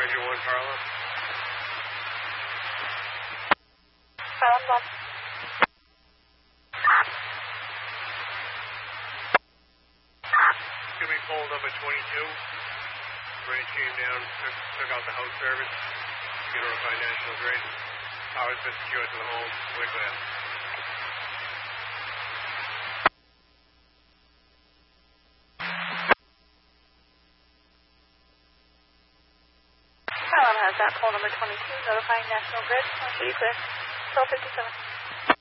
Ranger 1, Carla. Carla 1. Give me pole number 22. Branch came down, took out the house service. Get notify National Grid. Power's been secured to the home. We're clear. Carla has that pole number 22, notifying National Grid. Are you clear? 1257.